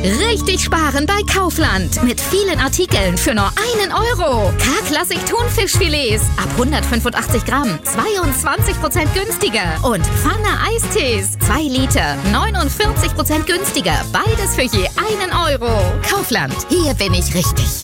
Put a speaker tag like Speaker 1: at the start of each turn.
Speaker 1: Richtig sparen bei Kaufland. Mit vielen Artikeln für nur 1 Euro. K-Klassik Thunfischfilets ab 185 Gramm. 22% günstiger. Und Pfanne Eistees. 2 Liter. 49% günstiger. Beides für je 1 Euro. Kaufland. Hier bin ich richtig.